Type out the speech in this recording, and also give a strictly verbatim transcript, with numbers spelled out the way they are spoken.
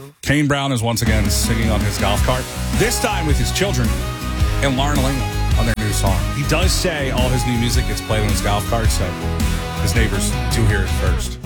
Kane Brown is once again singing on his golf cart, this time with his children and Lauren Lingo on their new song. He does say all his new music gets played on his golf cart, so his neighbors do hear it first.